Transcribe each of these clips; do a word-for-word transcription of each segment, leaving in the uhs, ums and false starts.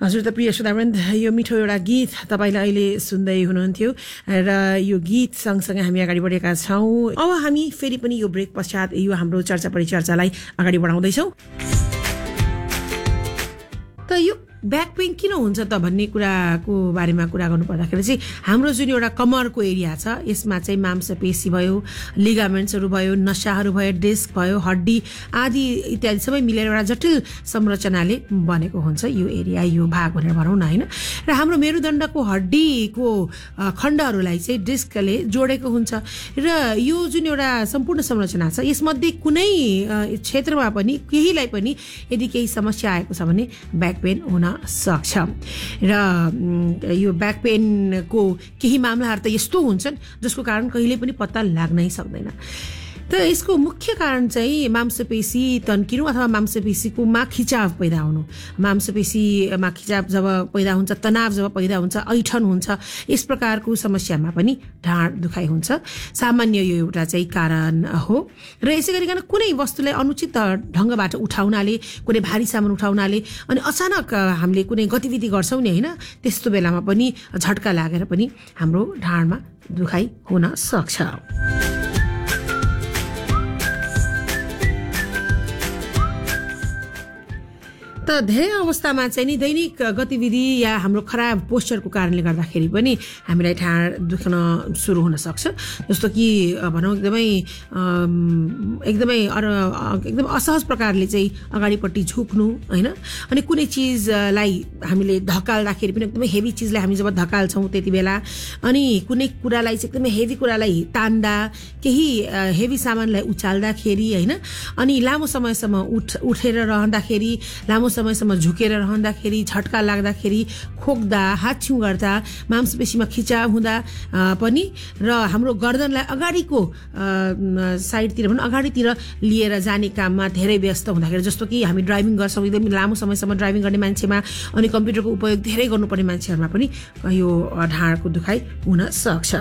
हजुर त प्रिय श्रोतावृन्द, यो मिठो एउटा गीत तपाईँले अहिले सुन्दै हुनुहुन्थ्यो र यो गीत सँगसँगै हामी अगाडि बढेका छौँ। अब हामी फेरि पनि यो ब्रेक पश्चात यो हाम्रो चर्चा परिचर्चालाई अगाडि बढाउँदैछौँ। त यो ब्याक पेन किन हुन्छ त भन्ने कुराको बारेमा कुरा गर्नु पर्दाखेरि चाहिँ हाम्रो जुन एउटा कमरको एरिया छ यसमा चाहिँ मांसपेशी भयो, लिगामेन्ट्सहरू भयो, नसाहरू भयो, डिस्क भयो, हड्डी आदि इत्यादि सबै मिलेर एउटा जटिल संरचनाले बनेको हुन्छ यो एरिया, यो भाग भनेर भनौँ न, होइन। र हाम्रो मेरुदण्डको हड्डीको खण्डहरूलाई चाहिँ डिस्कले जोडेको हुन्छ र यो जुन एउटा सम्पूर्ण संरचना छ यसमध्ये कुनै क्षेत्रमा पनि केहीलाई पनि यदि केही समस्या आएको छ भने ब्याक पेन हुन सक्छ। र यो ब्याक पेनको केही मामलाहरू त यस्तो हुन्छन् जसको कारण कहिले पनि पत्ता लाग्नै सक्दैन। त यसको मुख्य कारण चाहिँ मांसपेशी तन्किनु अथवा मांसपेशीकोमा खिचाव पैदा हुनु। मांसपेशीमा खिचाव जब पैदा हुन्छ, तनाव जब पैदा हुन्छ, ऐठन हुन्छ, यस प्रकारको समस्यामा पनि ढाड दुखाइ हुन्छ। सामान्य यो एउटा चाहिँ कारण हो। र यसै गरिकन कुनै वस्तुलाई अनुचित ढङ्गबाट उठाउनाले, कुनै भारी सामान उठाउनाले अनि अचानक हामीले कुनै गतिविधि गर्छौँ नि, होइन, त्यस्तो बेलामा पनि झट्का लागेर पनि हाम्रो ढाडमा दुखाइ हुन सक्छ। त धेरै अवस्थामा चाहिँ नि दैनिक गतिविधि या हाम्रो खराब पोस्चरको कारणले गर्दाखेरि पनि हामीलाई ढाड दुख्न सुरु हुन सक्छ। जस्तो कि भनौँ एकदमै एकदमै एकदम असहज प्रकारले चाहिँ अगाडिपट्टि झुक्नु, होइन। अनि कुनै चिजलाई हामीले धकाल्दाखेरि पनि एकदमै हेभी चिजलाई हामी जब धकाल्छौँ त्यति बेला, अनि कुनै कुरालाई चाहिँ एकदमै हेभी कुरालाई तान्दा, केही हेभी सामानलाई उचाल्दाखेरि, होइन, अनि लामो समयसम्म उठ उठेर रहँदाखेरि, लामो समयसम्म झुकेर रहँदाखेरि, झट्का लाग्दाखेरि, खोक्दा, हाच्छिउँ गर्दा, मांसपेशीमा खिचाव हुँदा पनि, र हाम्रो गर्दनलाई अगाडिको साइडतिर पनि अगाडितिर लिएर जाने काममा धेरै व्यस्त हुँदाखेरि, जस्तो कि हामी ड्राइभिङ गर्छौँ एकदम लामो समयसम्म ड्राइभिङ गर्ने मान्छेमा अनि कम्प्युटरको उपयोग धेरै गर्नुपर्ने मान्छेहरूमा पनि यो ढाडको दुखाइ हुन सक्छ।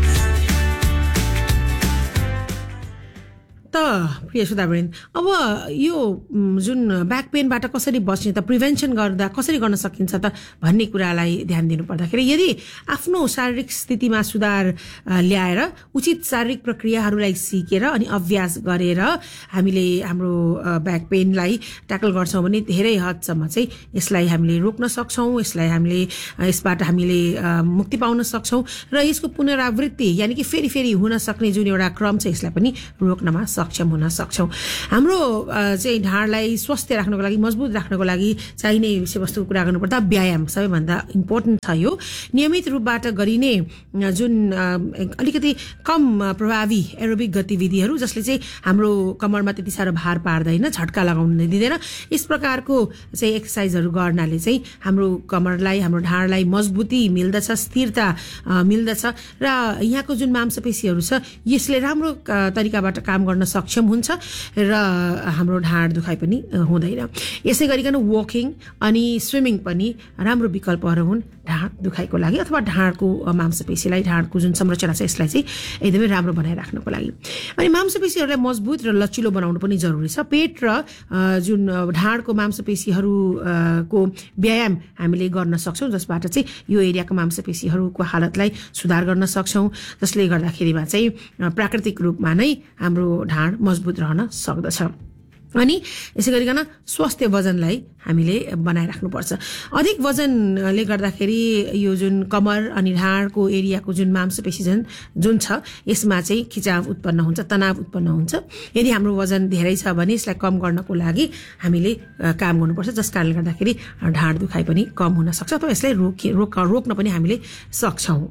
त प्रिय श्रोतावृन्द, अब यो जुन ब्याक पेनबाट कसरी बच्ने त, प्रिभेन्सन गर्दा कसरी गर्न सकिन्छ त भन्ने कुरालाई ध्यान दिनु पर्दाखेरि यदि आफ्नो शारीरिक स्थितिमा सुधार ल्याएर उचित शारीरिक प्रक्रियाहरूलाई सिकेर अनि अभ्यास गरेर हामीले हाम्रो ब्याक पेनलाई ट्याकल गर्छौँ भने धेरै हदसम्म चाहिँ यसलाई हामीले रोक्न सक्छौँ, यसलाई हामीले यसबाट हामीले मुक्ति पाउन सक्छौँ र यसको पुनरावृत्ति यानि कि फेरि फेरि हुन सक्ने जुन एउटा क्रम छ यसलाई पनि रोक्नमा सक्षम हुन सक्छौँ। हाम्रो चाहिँ ढाडलाई स्वस्थ राख्नको लागि, मजबुत राख्नको लागि चाहिने विषयवस्तुको कुरा गर्नुपर्दा व्यायाम सबैभन्दा इम्पोर्टेन्ट छ। यो नियमित रूपबाट गरिने जुन अलिकति कम प्रभावी एरोबिक गतिविधिहरू जसले चाहिँ हाम्रो कमरमा त्यति साह्रो भार पार्दैन, झट्का लगाउन दिँदैन, यस प्रकारको चाहिँ एक्सर्साइजहरू गर्नाले चाहिँ हाम्रो कमरलाई, हाम्रो ढाडलाई मजबुती मिल्दछ, स्थिरता मिल्दछ र यहाँको जुन मांसपेशीहरू छ यसले राम्रो तरिकाबाट काम गर्न सक्षम हुन्छ र हाम्रो ढाड दुखाइ पनि हुँदैन। यसै गरिकन वकिङ अनि स्विमिङ पनि राम्रो विकल्पहरू हुन् ढाड दुखाइको लागि अथवा ढाडको मांसपेशीलाई, ढाडको जुन संरचना छ यसलाई चाहिँ एकदमै राम्रो बनाइराख्नको लागि। अनि मांसपेशीहरूलाई मजबुत र लचिलो बनाउनु पनि जरुरी छ। पेट र जुन ढाडको मांसपेशीहरूको व्यायाम हामीले गर्न सक्छौँ जसबाट चाहिँ यो एरियाको मांसपेशीहरूको हालतलाई सुधार गर्न सक्छौँ, जसले गर्दाखेरिमा चाहिँ प्राकृतिक रूपमा नै हाम्रो ढाड मजबुत रहन सक्दछ। अनि यसै गरिकन स्वास्थ्य वजनलाई हामीले बनाइराख्नुपर्छ। अधिक वजनले गर्दाखेरि यो जुन कमर अनि ढाडको एरियाको जुन मांसपेशी जुन जुन छ यसमा चाहिँ खिचाव उत्पन्न हुन्छ, तनाव उत्पन्न हुन्छ। यदि हाम्रो वजन धेरै छ भने यसलाई कम गर्नको लागि हामीले काम गर्नुपर्छ, जस कारणले गर्दाखेरि ढाड दुखाइ पनि कम हुन सक्छ अथवा यसलाई रोक रोक रोक्न पनि हामीले सक्छौँ।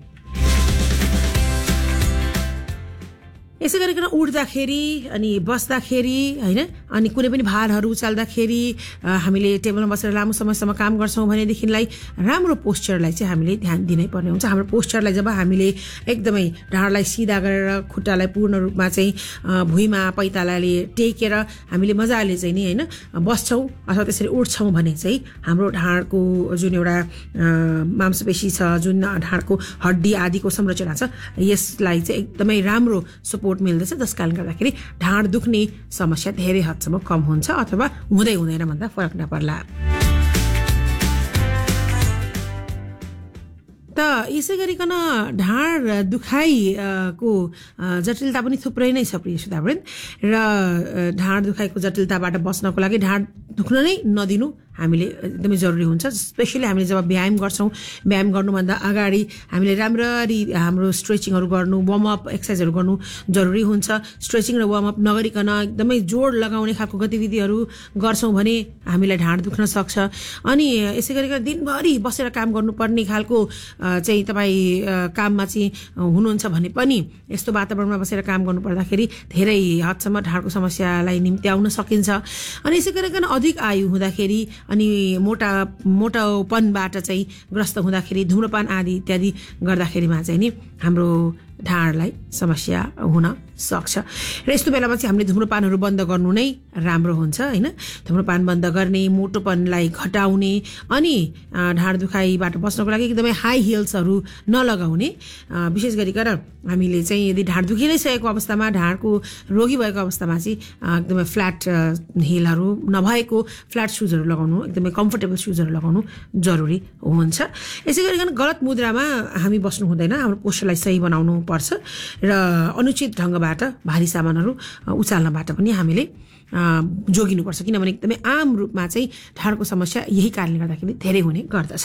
यसै गरिकन उठ्दाखेरि अनि बस्दाखेरि, होइन, अनि कुनै पनि भारहरू उचाल्दाखेरि हामीले टेबलमा बसेर लामो समयसम्म काम गर्छौँ भनेदेखिलाई राम्रो पोस्चरलाई चाहिँ हामीले ध्यान दिनै पर्ने हुन्छ। हाम्रो पोस्चरलाई जब हामीले एकदमै ढाडलाई सिधा गरेर खुट्टालाई पूर्ण रूपमा चाहिँ भुइँमा पैतालाले टेकेर हामीले मजाले चाहिँ नि, होइन, बस्छौँ अथवा त्यसरी उठ्छौँ भने चाहिँ हाम्रो ढाडको जुन एउटा मांसपेशी छ, जुन ढाडको हड्डी आदिको संरचना छ यसलाई चाहिँ एकदमै राम्रो सपोर्ट मिल्दछ, जस कारणले गर्दाखेरि ढाड दुख्ने समस्या धेरै हदसम्म कम हुन्छ अथवा हुँदै हुँदैन भन्दा फरक नपर्ला। यसै गरिकन ढाड दुखाइको जटिलता पनि थुप्रै नै छ प्रिय श्रोतावृन्द र ढाड दुखाइको जटिलताबाट बस्नको लागि ढाड दुख्न नै नदिनु हामीले एकदमै जरुरी हुन्छ स्पेशली हामीले जब व्यायाम गर्छौँ व्यायाम गर्नुभन्दा अगाडि हामीले राम्ररी हाम्रो स्ट्रेचिङहरू गर्नु वार्मअप एक्सर्साइजहरू गर्नु जरुरी हुन्छ स्ट्रेचिङ र वार्मअप नगरिकन एकदमै जोड लगाउने खालको गतिविधिहरू गर्छौँ भने हामीलाई ढाड दुख्न सक्छ अनि यसै गरिकन दिनभरि बसेर काम गर्नुपर्ने खालको चाहिँ तपाईँ काममा चाहिँ हुनुहुन्छ भने पनि यस्तो वातावरणमा बसेर काम गर्नुपर्दाखेरि धेरै हदसम्म ढाडको समस्यालाई निम्त्याउन सकिन्छ अनि यसै गरिकन अधिक आयु हुँदाखेरि अनि मोटा मोटापनबाट चाहिँ ग्रस्त हुँदाखेरि धूम्रपान आदि इत्यादि गर्दाखेरिमा चाहिँ नि हाम्रो ढाडलाई समस्या हुन सक्छ र यस्तो बेलामा चाहिँ हामीले धूम्रपानहरू बन्द गर्नु नै राम्रो हुन्छ हैन धूम्रपान बन्द गर्ने मोटोपनलाई घटाउने अनि ढाड दुखाइबाट बस्नको लागि एकदमै हाई हिल्सहरू नलगाउने विशेष गरिकन हामीले चाहिँ यदि ढाड दुखि नै सकेको अवस्थामा ढाडको रोगी भएको अवस्थामा चाहिँ एकदमै फ्ल्याट हिलहरू नभएको फ्ल्याट सुजहरू लगाउनु एकदमै कम्फर्टेबल सुजहरू लगाउनु जरुरी हुन्छ यसै गरिकन गलत मुद्रामा हामी बस्नु हुँदैन हाम्रो पोस्चरलाई सही बनाउनु पर्छ र अनुचित ढङ्गबाट भारी सामानहरू उचाल्नबाट पनि हामीले जोगिनुपर्छ किनभने एकदमै आम रूपमा चाहिँ ढाडको समस्या यही कारणले गर्दाखेरि धेरै हुने गर्दछ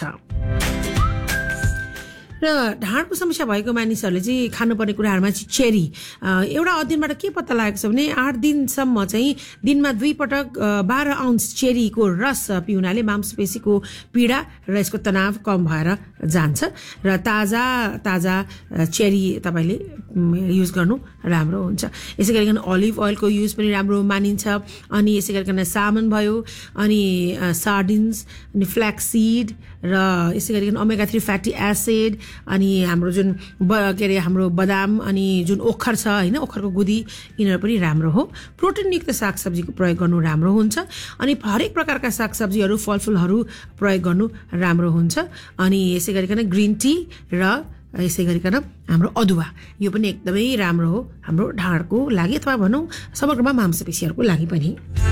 र ढाडको समस्या भएको मानिसहरूले चाहिँ खानुपर्ने कुराहरूमा चाहिँ चेरी एउटा अध्ययनबाट के पत्ता लागेको छ भने आठ दिनसम्म चाहिँ दिनमा दुई पटक बाह्र आउन्स चेरीको रस पिउनाले मांसपेशीको पीडा र यसको तनाव कम भएर जान्छ र ताजा ताजा चेरी तपाईँले युज गर्नु राम्रो हुन्छ यसै गरिकन अलिभ ओइलको युज पनि राम्रो मानिन्छ अनि यसै गरिकन सामन भयो अनि सार्डिन्स अनि फ्ल्याक्सीड र यसै गरिकन ओमेगा थ्री फ्याटी एसिड अनि हाम्रो जुन के अरे हाम्रो बदाम अनि जुन ओखर छ होइन ओखरको गुदी यिनीहरू पनि राम्रो हो प्रोटिनयुक्त सागसब्जीको प्रयोग गर्नु राम्रो हुन्छ अनि हरेक प्रकारका सागसब्जीहरू फलफुलहरू प्रयोग गर्नु राम्रो हुन्छ अनि यसै गरिकन ग्रिन टी र यसै गरिकन हाम्रो अदुवा यो पनि एकदमै राम्रो हो हाम्रो ढाडको लागि अथवा भनौँ समग्रमा मांसपेशीहरूको लागि पनि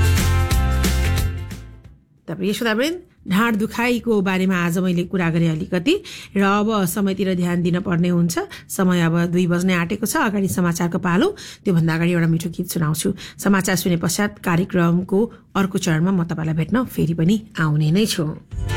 तपाईँ श्रोतावृन्द ढाड दुखाइको बारेमा आज मैले कुरा गरेँ अलिकति र अब समयतिर ध्यान दिन पर्ने हुन्छ समय अब दुई बज्ने आँटेको छ अगाडि समाचारको पालो त्योभन्दा अगाडि एउटा मिठो गीत सुनाउँछु समाचार सुने पश्चात कार्यक्रमको अर्को चरणमा म तपाईँलाई भेट्न फेरि पनि आउने नै छु